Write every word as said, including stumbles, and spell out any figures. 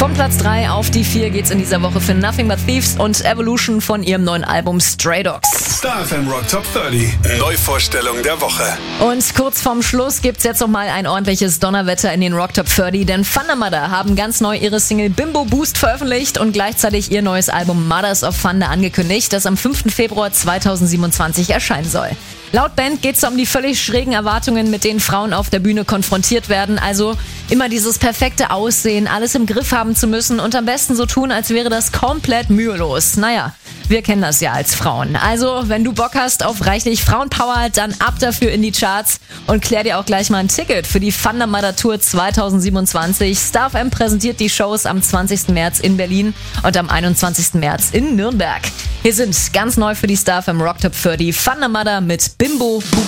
Von Platz drei auf die vier geht's in dieser Woche für Nothing But Thieves und Evolution von ihrem neuen Album Stray Dogs. Star F M Rock Top dreißig. Neuvorstellung der Woche. Und kurz vorm Schluss gibt's jetzt noch mal ein ordentliches Donnerwetter in den Rock Top dreißig, denn Thunder Mother haben ganz neu ihre Single Bimbo Boost veröffentlicht und gleichzeitig ihr neues Album Mothers of Thunder angekündigt, das am fünften Februar zweitausendsiebenundzwanzig erscheinen soll. Laut Band geht es um die völlig schrägen Erwartungen, mit denen Frauen auf der Bühne konfrontiert werden. Also immer dieses perfekte Aussehen, alles im Griff haben zu müssen und am besten so tun, als wäre das komplett mühelos. Naja, wir kennen das ja als Frauen. Also, wenn du Bock hast auf reichlich Frauenpower, dann ab dafür in die Charts und klär dir auch gleich mal ein Ticket für die Thunder Mother Tour zweitausendsiebenundzwanzig. Star F M präsentiert die Shows am zwanzigsten März in Berlin und am einundzwanzigsten März in Nürnberg. Hier sind ganz neu für die Star F M Rock Top dreißig Thunder Mother mit Bimbo.